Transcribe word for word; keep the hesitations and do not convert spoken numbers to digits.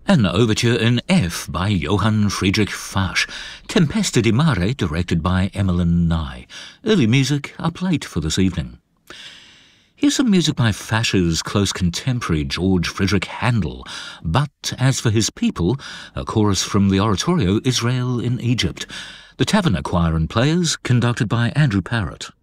An overture in F by Johann Friedrich Fasch. Tempesta di Mare, directed by Emmeline Nye. Early music up late for this evening. Here's some music by Fasch's close contemporary George Friedrich Handel. But as for his people, a chorus from the oratorio Israel in Egypt. The Taverner Choir and Players, conducted by Andrew Parrott.